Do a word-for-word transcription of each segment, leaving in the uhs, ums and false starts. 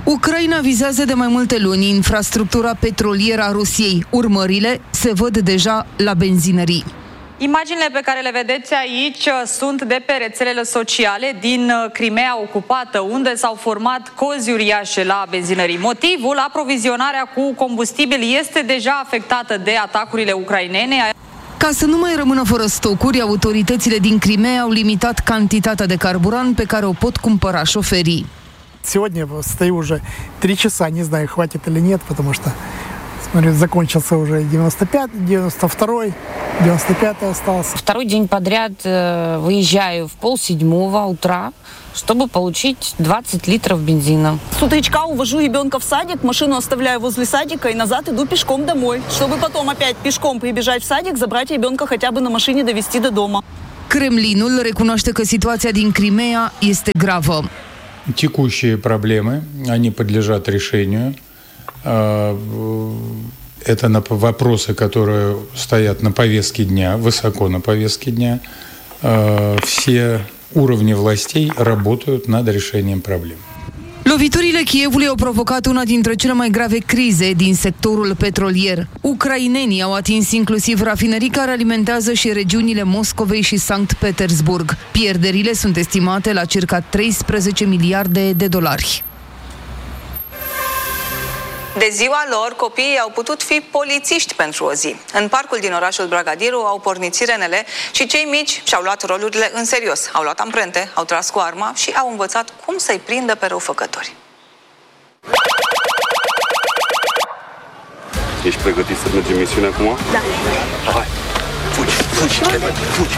Ucraina vizează de mai multe luni infrastructura petrolieră a Rusiei. Urmările se văd deja la benzinării. Imaginile pe care le vedeți aici sunt de pe rețelele sociale din Crimea ocupată, unde s-au format cozi uriașe la benzinării. Motivul, aprovizionarea cu combustibil, este deja afectată de atacurile ucrainene. Ca să nu mai rămână fără stocuri, autoritățile din Crimea au limitat cantitatea de carburant pe care o pot cumpăra șoferii. Сегодня стою уже три часа, не знаю, хватит или нет, потому что, смотрю, закончился уже девяносто пятый, девяносто второй, девяносто пятый остался. Второй день подряд э, выезжаю в полседьмого утра, чтобы получить двадцать литров бензина. С утречка увожу ребенка в садик, машину оставляю возле садика и назад иду пешком домой, чтобы потом опять пешком прибежать в садик, забрать ребенка хотя бы на машине, довести до дома. Kremlinul recunoaște că situația din Crimea este gravă. Текущие проблемы, они подлежат решению. Это вопросы, которые стоят на повестке дня, высоко на повестке дня. Все уровни властей работают над решением проблем. Loviturile Kievului au provocat una dintre cele mai grave crize din sectorul petrolier. Ucrainenii au atins inclusiv rafinării care alimentează și regiunile Moscovei și Sankt Petersburg. Pierderile sunt estimate la circa treisprezece miliarde de dolari. De ziua lor, copiii au putut fi polițiști pentru o zi. În parcul din orașul Bragadiru au pornit sirenele și cei mici și-au luat rolurile în serios. Au luat amprente, au tras cu arma și au învățat cum să-i prindă pe răufăcători. Ești pregătit să mergem misiunea acum? Da. Hai, fugi, fugi, fugi, fugi.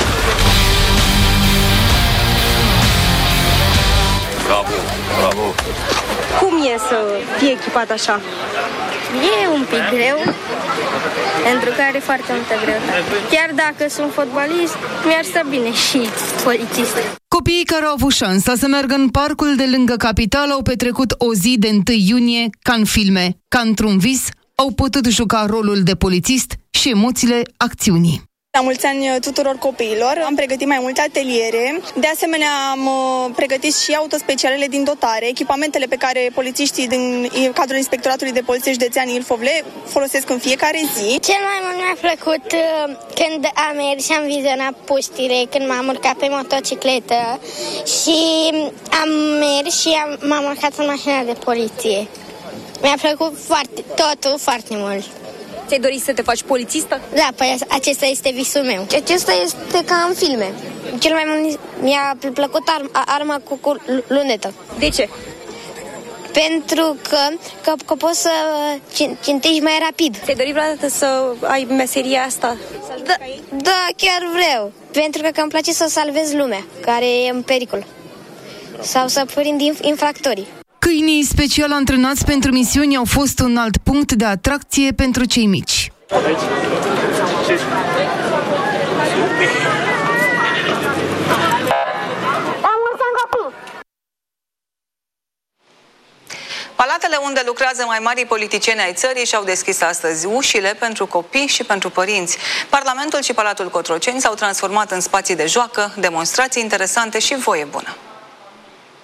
Bravo, bravo. Cum e să fie echipat așa? E un pic greu, pentru că are foarte multă greutate. Chiar dacă sunt fotbalist, mi-ar sta bine și polițist. Copiii care au avut șansa să meargă în parcul de lângă capitală au petrecut o zi de întâi iunie ca în filme. Ca într-un vis, au putut juca rolul de polițist și emoțiile acțiunii. La mulți ani tuturor copiilor, am pregătit mai multe ateliere, de asemenea am pregătit și autospecialele din dotare, echipamentele pe care polițiștii din cadrul Inspectoratului de Poliție Județean Ilfov le folosesc în fiecare zi. Cel mai mult mi-a plăcut când am mers și am vizionat puștile, când m-am urcat pe motocicletă și am mers și am, m-am urcat în mașina de poliție. Mi-a plăcut foarte, totul foarte mult. Ți-ai dorit să te faci polițistă? Da, păi acesta este visul meu. Acesta este ca în filme. Cel mai mult mi-a plăcut arma, arma cu, cu lunetă. De ce? Pentru că, că, că poți să țintești mai rapid. Ți-ai dorit vreodată să ai meseria asta? Da, da, chiar vreau. Pentru că, că îmi place să salvez lumea care e în pericol. Sau să prind infractorii. Câinii special antrenați pentru misiuni au fost un alt punct de atracție pentru cei mici. Palatele unde lucrează mai marii politicieni ai țării și-au deschis astăzi ușile pentru copii și pentru părinți. Parlamentul și Palatul Cotroceni s-au transformat în spații de joacă, demonstrații interesante și voie bună.